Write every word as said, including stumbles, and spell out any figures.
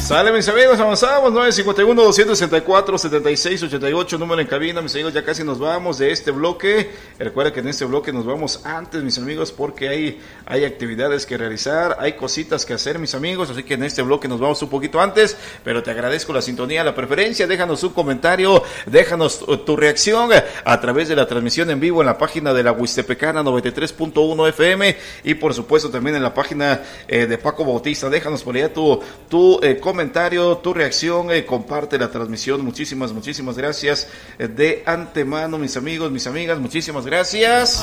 Sale, mis amigos, avanzamos. nueve cinco uno, dos sesenta y cuatro, setenta y seis ochenta y ocho, número en cabina. Mis amigos, ya casi nos vamos de este bloque. Recuerda que en este bloque nos vamos antes, mis amigos, porque hay, hay actividades que realizar, hay cositas que hacer, mis amigos. Así que en este bloque nos vamos un poquito antes, pero te agradezco la sintonía, la preferencia. Déjanos un comentario, déjanos tu, tu reacción a través de la transmisión en vivo en la página de la Huistepecana noventa y tres punto uno F M y por supuesto también en la página eh, de Paco Bautista. Déjanos por allá tu, tu eh, comentario, tu reacción, eh, comparte la transmisión. Muchísimas, muchísimas gracias eh, de antemano, mis amigos, mis amigas, muchísimas gracias.